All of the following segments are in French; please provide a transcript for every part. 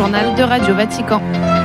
journal de Radio Vatican.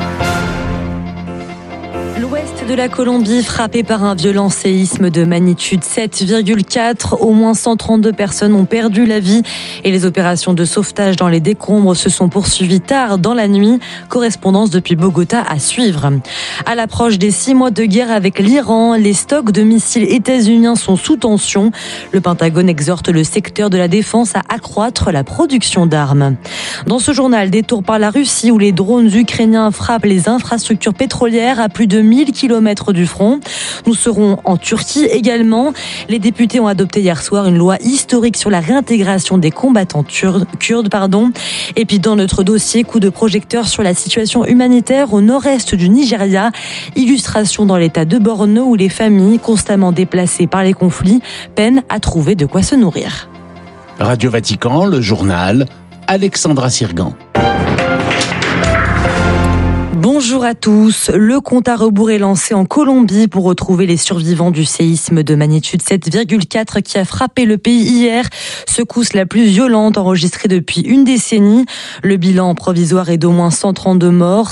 L'ouest de la Colombie frappé par un violent séisme de magnitude 7,4. Au moins 132 personnes ont perdu la vie et les opérations de sauvetage dans les décombres se sont poursuivies tard dans la nuit. Correspondance depuis Bogota à suivre. À l'approche des 6 mois de guerre avec l'Iran, les stocks de missiles états-uniens sont sous tension. Le Pentagone exhorte le secteur de la défense à accroître la production d'armes. Dans ce journal, détour par la Russie où les drones ukrainiens frappent les infrastructures pétrolières à plus de 1000 km du front. Nous serons en Turquie également. Les députés ont adopté hier soir une loi historique sur la réintégration des combattants kurdes. Et puis dans notre dossier, coup de projecteur sur la situation humanitaire au nord-est du Nigeria. Illustration dans l'état de Borno où les familles constamment déplacées par les conflits peinent à trouver de quoi se nourrir. Radio Vatican, le journal, Alexandra Sirgan. Bonjour à tous. Le compte à rebours est lancé en Colombie pour retrouver les survivants du séisme de magnitude 7,4 qui a frappé le pays hier. Secousse la plus violente enregistrée depuis une décennie. Le bilan provisoire est d'au moins 132 morts,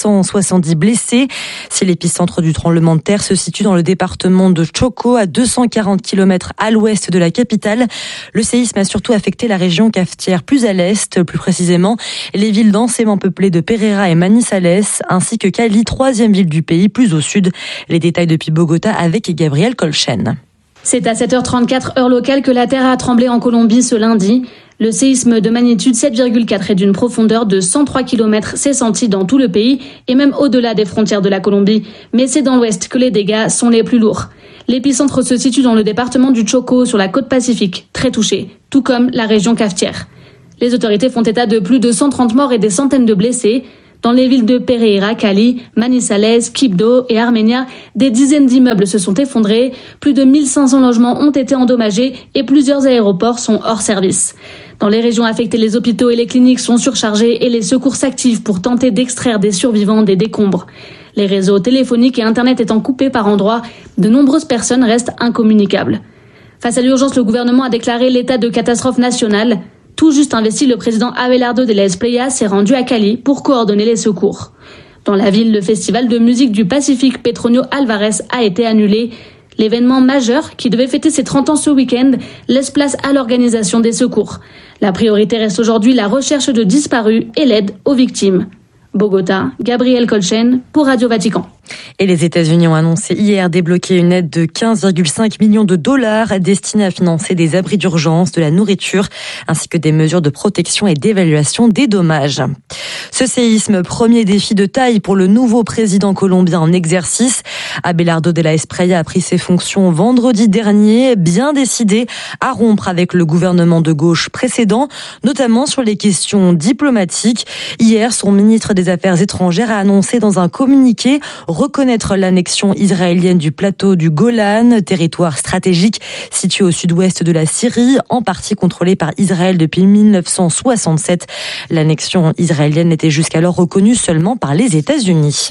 570 blessés. Si l'épicentre du tremblement de terre se situe dans le département de Chocó, à 240 km à l'ouest de la capitale, le séisme a surtout affecté la région cafetière plus à l'est, plus précisément les villes densément peuplées de Pereira et Manizales, ainsi que Cali, 3e ville du pays, plus au sud. Les détails depuis Bogota avec Gabriel Colchen. C'est à 7h34 heure locale que la terre a tremblé en Colombie ce lundi. Le séisme de magnitude 7,4 et d'une profondeur de 103 km s'est senti dans tout le pays et même au-delà des frontières de la Colombie. Mais c'est dans l'ouest que les dégâts sont les plus lourds. L'épicentre se situe dans le département du Chocó, sur la côte pacifique, très touchée, tout comme la région cafetière. Les autorités font état de plus de 130 morts et des centaines de blessés. Dans les villes de Pereira, Cali, Manizales, Quibdó et Armenia, des dizaines d'immeubles se sont effondrés, plus de 1500 logements ont été endommagés et plusieurs aéroports sont hors service. Dans les régions affectées, les hôpitaux et les cliniques sont surchargés et les secours s'activent pour tenter d'extraire des survivants des décombres. Les réseaux téléphoniques et Internet étant coupés par endroits, de nombreuses personnes restent incommunicables. Face à l'urgence, le gouvernement a déclaré l'état de catastrophe nationale. Tout juste investi, le président Abelardo de la Espriella s'est rendu à Cali pour coordonner les secours. Dans la ville, le festival de musique du Pacifique Petronio Alvarez a été annulé. L'événement majeur, qui devait fêter ses 30 ans ce week-end, laisse place à l'organisation des secours. La priorité reste aujourd'hui la recherche de disparus et l'aide aux victimes. Bogota, Gabriel Colchen pour Radio Vatican. Et les États-Unis ont annoncé hier débloquer une aide de 15,5 millions de dollars destinée à financer des abris d'urgence, de la nourriture, ainsi que des mesures de protection et d'évaluation des dommages. Ce séisme, premier défi de taille pour le nouveau président colombien en exercice. Abelardo de la Espriella a pris ses fonctions vendredi dernier, bien décidé à rompre avec le gouvernement de gauche précédent, notamment sur les questions diplomatiques. Hier, son ministre des Affaires étrangères a annoncé dans un communiqué reconnaître l'annexion israélienne du plateau du Golan, territoire stratégique situé au sud-ouest de la Syrie, en partie contrôlé par Israël depuis 1967. L'annexion israélienne était jusqu'alors reconnue seulement par les États-Unis.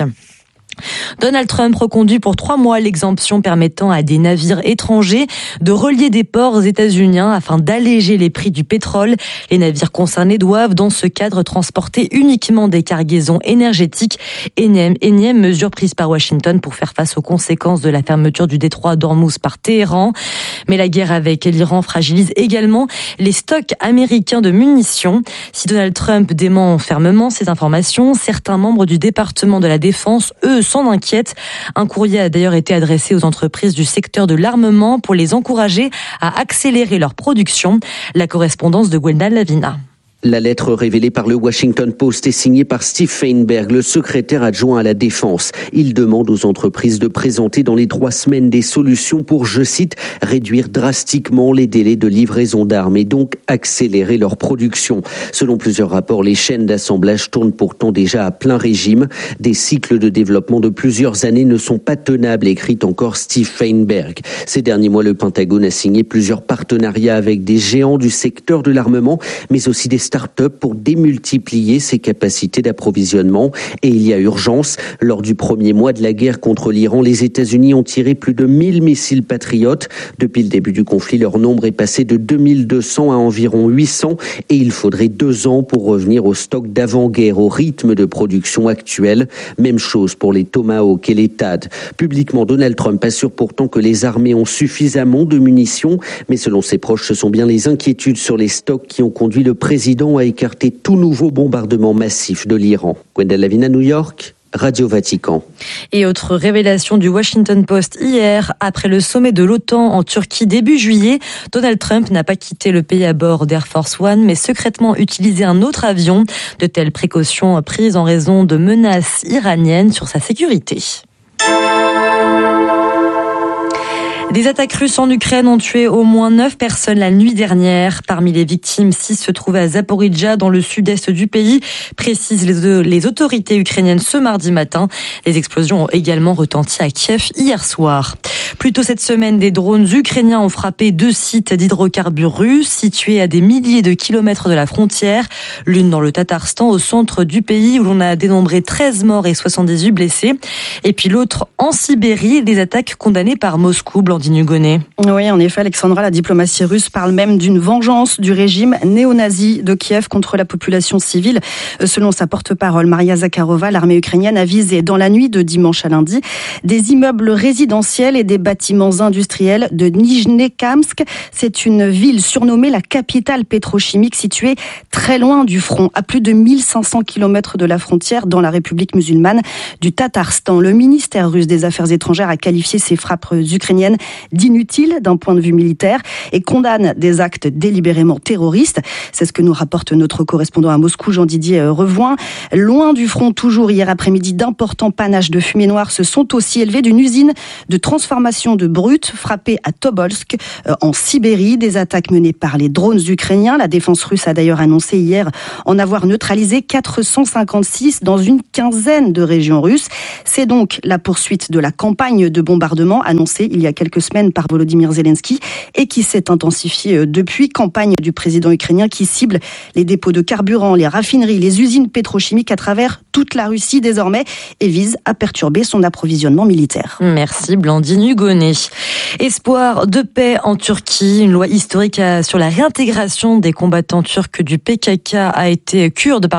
Donald Trump reconduit pour 3 mois l'exemption permettant à des navires étrangers de relier des ports états-uniens afin d'alléger les prix du pétrole. Les navires concernés doivent, dans ce cadre, transporter uniquement des cargaisons énergétiques. Énième mesure prise par Washington pour faire face aux conséquences de la fermeture du détroit d'Ormuz par Téhéran. Mais la guerre avec l'Iran fragilise également les stocks américains de munitions. Si Donald Trump dément fermement ces informations, certains membres du département de la Défense, eux, s'en inquiètent. Un courrier a d'ailleurs été adressé aux entreprises du secteur de l'armement pour les encourager à accélérer leur production. La correspondance de Gwendal Lavina. La lettre révélée par le Washington Post est signée par Steve Feinberg, le secrétaire adjoint à la Défense. Il demande aux entreprises de présenter dans les 3 semaines des solutions pour, je cite, réduire drastiquement les délais de livraison d'armes et donc accélérer leur production. Selon plusieurs rapports, les chaînes d'assemblage tournent pourtant déjà à plein régime. Des cycles de développement de plusieurs années ne sont pas tenables, écrit encore Steve Feinberg. Ces derniers mois, le Pentagone a signé plusieurs partenariats avec des géants du secteur de l'armement, mais aussi des start-up pour démultiplier ses capacités d'approvisionnement. Et il y a urgence. Lors du premier mois de la guerre contre l'Iran, les États-Unis ont tiré plus de 1000 missiles Patriot. Depuis le début du conflit, leur nombre est passé de 2200 à environ 800 et il faudrait 2 ans pour revenir au stock d'avant-guerre, au rythme de production actuel. Même chose pour les Tomahawk et les THAAD. Publiquement, Donald Trump assure pourtant que les armées ont suffisamment de munitions, mais selon ses proches, ce sont bien les inquiétudes sur les stocks qui ont conduit le président à écarter tout nouveau bombardement massif de l'Iran. Gwendal Lavina, New York, Radio Vatican. Et autre révélation du Washington Post hier, après le sommet de l'OTAN en Turquie début juillet, Donald Trump n'a pas quitté le pays à bord d'Air Force One, mais secrètement utilisé un autre avion. De telles précautions prises en raison de menaces iraniennes sur sa sécurité. Des attaques russes en Ukraine ont tué au moins 9 personnes la nuit dernière. Parmi les victimes, 6 se trouvaient à Zaporijjia, dans le sud-est du pays, précisent les autorités ukrainiennes ce mardi matin. Les explosions ont également retenti à Kiev hier soir. Plus tôt cette semaine, des drones ukrainiens ont frappé 2 sites d'hydrocarbures russes situés à des milliers de kilomètres de la frontière. L'une dans le Tatarstan, au centre du pays, où l'on a dénombré 13 morts et 78 blessés. Et puis l'autre en Sibérie, des attaques condamnées par Moscou. Oui, en effet, Alexandra, la diplomatie russe parle même d'une vengeance du régime néo-nazi de Kiev contre la population civile. Selon sa porte-parole, Maria Zakharova, l'armée ukrainienne a visé dans la nuit de dimanche à lundi des immeubles résidentiels et des bâtiments industriels de Nijnekamsk. C'est une ville surnommée la capitale pétrochimique située très loin du front, à plus de 1500 km de la frontière dans la République musulmane du Tatarstan. Le ministère russe des Affaires étrangères a qualifié ces frappes ukrainiennes d'inutiles d'un point de vue militaire et condamne des actes délibérément terroristes. C'est ce que nous rapporte notre correspondant à Moscou, Jean-Didier Revoin. Loin du front, toujours hier après-midi, d'importants panaches de fumée noire se sont aussi élevés d'une usine de transformation de brut frappée à Tobolsk en Sibérie. Des attaques menées par les drones ukrainiens. La défense russe a d'ailleurs annoncé hier en avoir neutralisé 456 dans une quinzaine de régions russes. C'est donc la poursuite de la campagne de bombardement annoncée il y a quelques semaines par Volodymyr Zelensky et qui s'est intensifiée depuis. Campagne du président ukrainien qui cible les dépôts de carburant, les raffineries, les usines pétrochimiques à travers toute la Russie désormais et vise à perturber son approvisionnement militaire. Merci Blandine Hugonnet. Espoir de paix en Turquie. Une loi historique sur la réintégration des combattants kurdes du PKK a été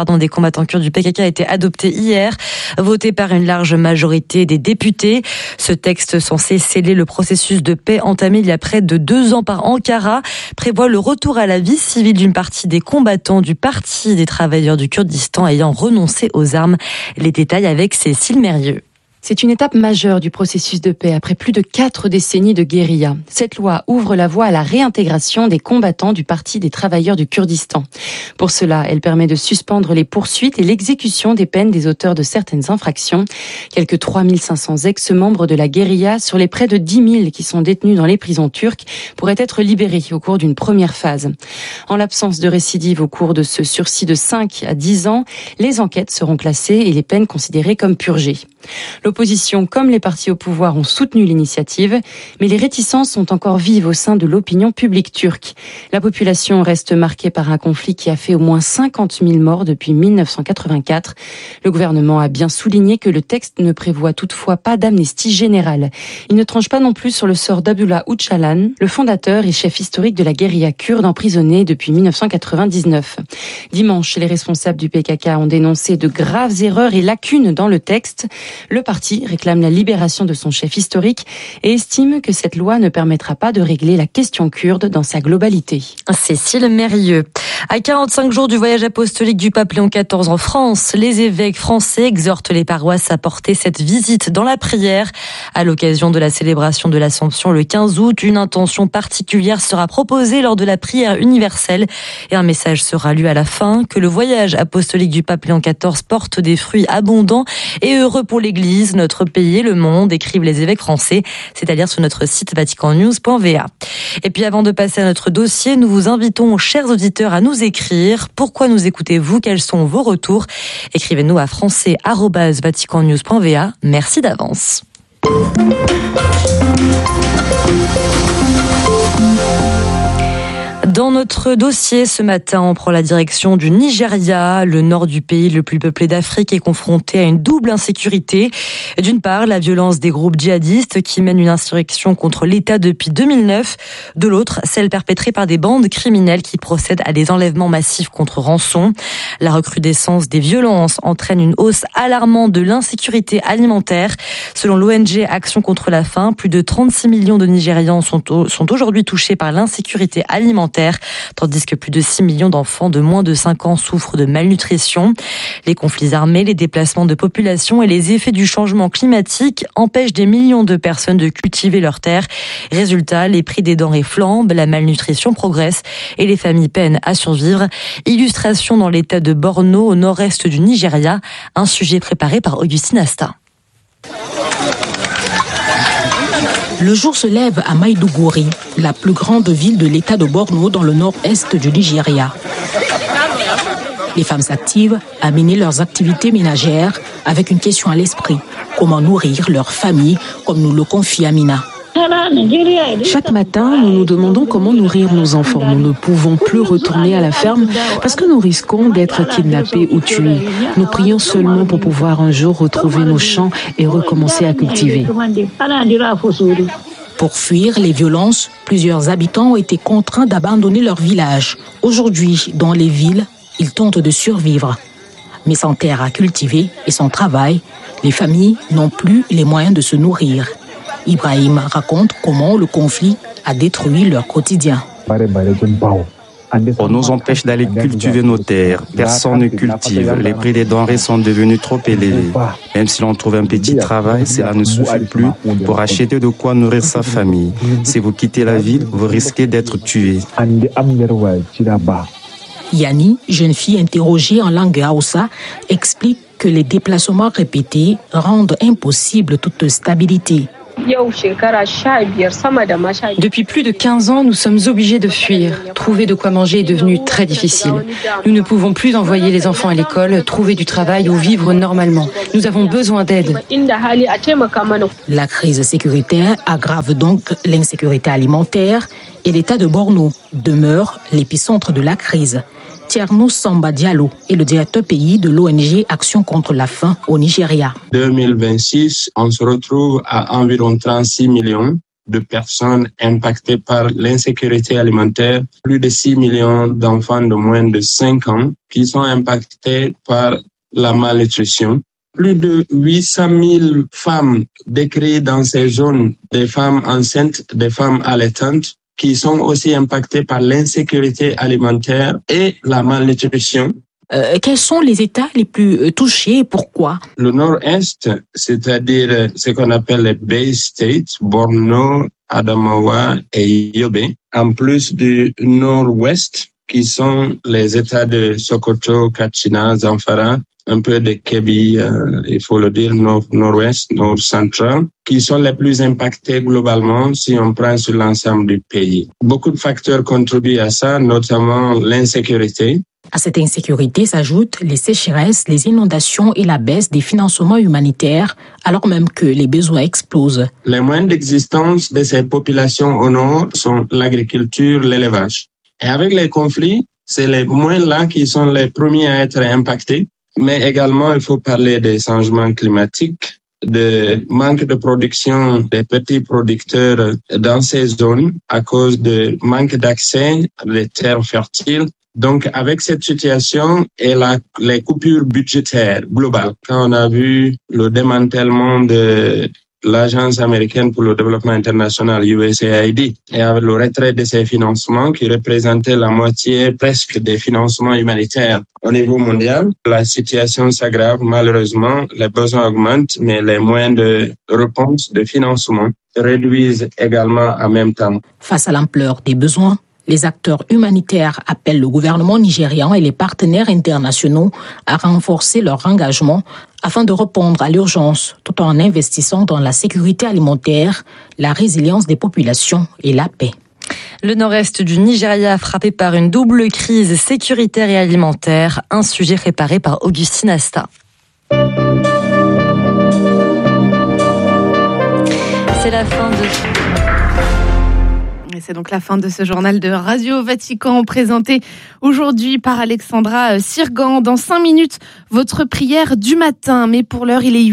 adoptée hier, votée par une large majorité des députés. Ce texte censé sceller le processus de paix entamé il y a près de 2 ans par Ankara prévoit le retour à la vie civile d'une partie des combattants du Parti des travailleurs du Kurdistan ayant renoncé aux armes. Les détails avec Cécile Mérieux. C'est une étape majeure du processus de paix après plus de 4 décennies de guérilla. Cette loi ouvre la voie à la réintégration des combattants du Parti des travailleurs du Kurdistan. Pour cela, elle permet de suspendre les poursuites et l'exécution des peines des auteurs de certaines infractions. Quelques 3500 ex-membres de la guérilla sur les près de 10 000 qui sont détenus dans les prisons turques pourraient être libérés au cours d'une première phase. En l'absence de récidive au cours de ce sursis de 5 à 10 ans, les enquêtes seront classées et les peines considérées comme purgées. L'opposition comme les partis au pouvoir ont soutenu l'initiative, mais les réticences sont encore vives au sein de l'opinion publique turque. La population reste marquée par un conflit qui a fait au moins 50 000 morts depuis 1984. Le gouvernement a bien souligné que le texte ne prévoit toutefois pas d'amnistie générale. Il ne tranche pas non plus sur le sort d'Abdullah Öcalan, le fondateur et chef historique de la guérilla kurde emprisonné depuis 1999. Dimanche, les responsables du PKK ont dénoncé de graves erreurs et lacunes dans le texte. Le parti réclame la libération de son chef historique et estime que cette loi ne permettra pas de régler la question kurde dans sa globalité. Cécile Mérieux. À 45 jours du voyage apostolique du pape Léon XIV en France, les évêques français exhortent les paroisses à porter cette visite dans la prière. À l'occasion de la célébration de l'Assomption le 15 août, une intention particulière sera proposée lors de la prière universelle et un message sera lu à la fin, que le voyage apostolique du pape Léon XIV porte des fruits abondants et heureux pour l'Église, notre pays et le monde, écrivent les évêques français, c'est-à-dire sur notre site vaticannews.va. Et puis avant de passer à notre dossier, nous vous invitons, chers auditeurs, à nous écrire. Pourquoi nous écoutez-vous? Quels sont vos retours? Écrivez-nous à français@vaticannews.va. Merci d'avance. Dans notre dossier ce matin, on prend la direction du Nigeria. Le nord du pays le plus peuplé d'Afrique est confronté à une double insécurité. D'une part, la violence des groupes djihadistes qui mènent une insurrection contre l'État depuis 2009. De l'autre, celle perpétrée par des bandes criminelles qui procèdent à des enlèvements massifs contre rançon. La recrudescence des violences entraîne une hausse alarmante de l'insécurité alimentaire. Selon l'ONG Action contre la faim, plus de 36 millions de Nigérians sont aujourd'hui touchés par l'insécurité alimentaire, tandis que plus de 6 millions d'enfants de moins de 5 ans souffrent de malnutrition. Les conflits armés, les déplacements de population et les effets du changement climatique empêchent des millions de personnes de cultiver leurs terres. Résultat, les prix des denrées flambent, la malnutrition progresse et les familles peinent à survivre. Illustration dans l'état de Borno, au nord-est du Nigeria, un sujet préparé par Augustine Asta. Le jour se lève à Maiduguri, la plus grande ville de l'état de Borno dans le nord-est du Nigeria. Les femmes s'activent à mener leurs activités ménagères avec une question à l'esprit: comment nourrir leur famille, comme nous le confie Amina. Chaque matin, nous nous demandons comment nourrir nos enfants. Nous ne pouvons plus retourner à la ferme parce que nous risquons d'être kidnappés ou tués. Nous prions seulement pour pouvoir un jour retrouver nos champs et recommencer à cultiver. Pour fuir les violences, plusieurs habitants ont été contraints d'abandonner leur village. Aujourd'hui, dans les villes, ils tentent de survivre. Mais sans terre à cultiver et sans travail, les familles n'ont plus les moyens de se nourrir. Ibrahim raconte comment le conflit a détruit leur quotidien. On nous empêche d'aller cultiver nos terres. Personne ne cultive. Les prix des denrées sont devenus trop élevés. Même si l'on trouve un petit travail, cela ne suffit plus pour acheter de quoi nourrir sa famille. Si vous quittez la ville, vous risquez d'être tué. Yani, jeune fille interrogée en langue Hausa, explique que les déplacements répétés rendent impossible toute stabilité. Depuis plus de 15 ans, nous sommes obligés de fuir. Trouver de quoi manger est devenu très difficile. Nous ne pouvons plus envoyer les enfants à l'école, trouver du travail ou vivre normalement. Nous avons besoin d'aide. La crise sécuritaire aggrave donc l'insécurité alimentaire et l'état de Borno demeure l'épicentre de la crise. Tierno Samba Diallo est le directeur pays de l'ONG Action contre la faim au Nigeria. 2026, on se retrouve à environ 36 millions de personnes impactées par l'insécurité alimentaire. Plus de 6 millions d'enfants de moins de 5 ans qui sont impactés par la malnutrition. Plus de 800 000 femmes décrites dans ces zones, des femmes enceintes, des femmes allaitantes, qui sont aussi impactés par l'insécurité alimentaire et la malnutrition. Quels sont les États les plus touchés et pourquoi? Le nord-est, c'est-à-dire ce qu'on appelle les Bay States, Borno, Adamawa et Yobe, en plus du nord-ouest, qui sont les États de Sokoto, Katsina, Zamfara, un peu de Kebbi, il faut le dire, nord-ouest, nord-central, qui sont les plus impactés globalement si on prend sur l'ensemble du pays. Beaucoup de facteurs contribuent à ça, notamment l'insécurité. À cette insécurité s'ajoutent les sécheresses, les inondations et la baisse des financements humanitaires, alors même que les besoins explosent. Les moyens d'existence de ces populations au nord sont l'agriculture, l'élevage. Et avec les conflits, c'est les moyens-là qui sont les premiers à être impactés. Mais également, il faut parler des changements climatiques, de manque de production des petits producteurs dans ces zones à cause de manque d'accès à des terres fertiles. Donc, avec cette situation et les coupures budgétaires globales, quand on a vu le démantèlement de l'Agence américaine pour le développement international, USAID, et avec le retrait de ses financements qui représentaient la moitié presque des financements humanitaires au niveau mondial, la situation s'aggrave. Malheureusement, les besoins augmentent, mais les moyens de réponse, de financement réduisent également en même temps. Face à l'ampleur des besoins, les acteurs humanitaires appellent le gouvernement nigérian et les partenaires internationaux à renforcer leur engagement afin de répondre à l'urgence tout en investissant dans la sécurité alimentaire, la résilience des populations et la paix. Le nord-est du Nigeria frappé par une double crise sécuritaire et alimentaire, un sujet préparé par Augustine Asta. C'est la fin de... c'est donc la fin de ce journal de Radio Vatican présenté aujourd'hui par Alexandra Sirgan. Dans 5 minutes, votre prière du matin. Mais pour l'heure, il est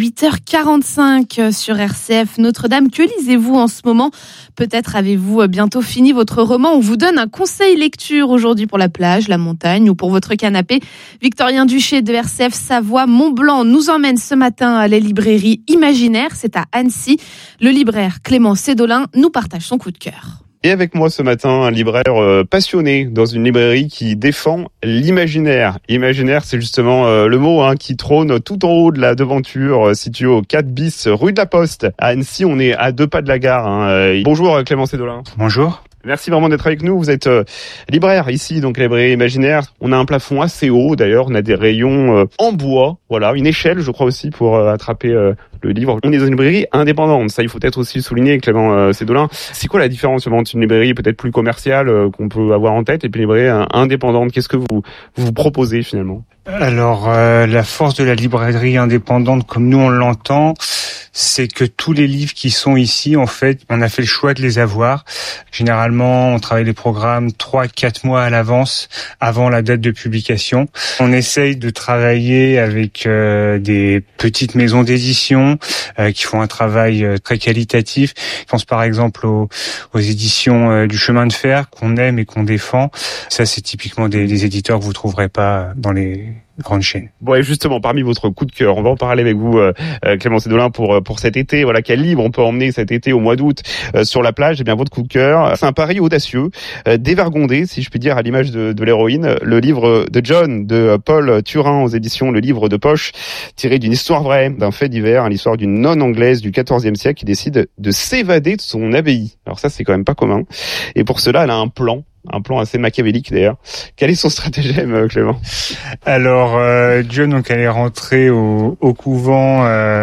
8h45 sur RCF Notre-Dame. Que lisez-vous en ce moment ? Peut-être avez-vous bientôt fini votre roman. On vous donne un conseil lecture aujourd'hui pour la plage, la montagne ou pour votre canapé. Victorien Duché de RCF Savoie Mont-Blanc nous emmène ce matin à la librairie Imaginaire. C'est à Annecy. Le libraire Clément Sédolin nous partage son coup de cœur. Et avec moi ce matin, un libraire passionné dans une librairie qui défend l'imaginaire. Imaginaire, c'est justement le mot qui trône tout en haut de la devanture, située au 4 bis rue de la Poste. À Annecy, on est à 2 pas de la gare. Bonjour Clément Sédolin. Bonjour. Merci vraiment d'être avec nous. Vous êtes libraire ici, donc la librairie Imaginaire. On a un plafond assez haut d'ailleurs. On a des rayons en bois. Voilà, une échelle, je crois aussi, pour attraper le livre. On est dans une librairie indépendante. Ça, il faut peut-être aussi le souligner, Clément Sédolin. C'est quoi la différence entre une librairie peut-être plus commerciale qu'on peut avoir en tête et puis une librairie indépendante ? Qu'est-ce que vous proposez finalement ? Alors, la force de la librairie indépendante, comme nous on l'entend, c'est que tous les livres qui sont ici, en fait, on a fait le choix de les avoir. Généralement, on travaille les programmes 3-4 mois à l'avance, avant la date de publication. On essaye de travailler avec des petites maisons d'édition qui font un travail très qualitatif. Je pense par exemple aux éditions du Chemin de Fer qu'on aime et qu'on défend. Ça, c'est typiquement des éditeurs que vous trouverez pas dans les grande chaîne. Bon, et justement, parmi votre coup de cœur, on va en parler avec vous, Clément Sédolin, pour cet été. Voilà, quel livre on peut emmener cet été au mois d'août sur la plage ? Eh bien, votre coup de cœur, c'est un pari audacieux, dévergondé, si je puis dire, à l'image de l'héroïne, le livre de John, de Paul Turin aux éditions Le Livre de Poche, tiré d'une histoire vraie, d'un fait divers, l'histoire d'une nonne anglaise du XIVe siècle qui décide de s'évader de son abbaye. Alors ça, c'est quand même pas commun. Et pour cela, elle a un plan assez machiavélique d'ailleurs. Quel est son stratagème, Clément ? Alors, John, donc, elle est rentrée au couvent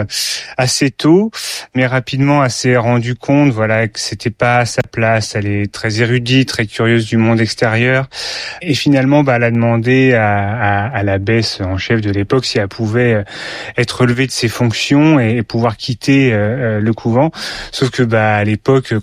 assez tôt, mais rapidement, elle s'est rendue compte, voilà, que c'était pas à sa place. Elle est très érudite, très curieuse du monde extérieur, et finalement, elle a demandé à l'abbesse en chef de l'époque si elle pouvait être relevée de ses fonctions et pouvoir quitter le couvent. Sauf que, à l'époque,